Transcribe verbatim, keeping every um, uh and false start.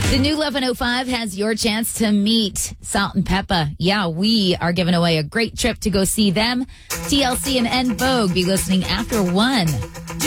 The new eleven oh five has your chance to meet Salt and Peppa. Yeah, we are giving away a great trip to go see them. T L C and En Vogue. Be listening after one.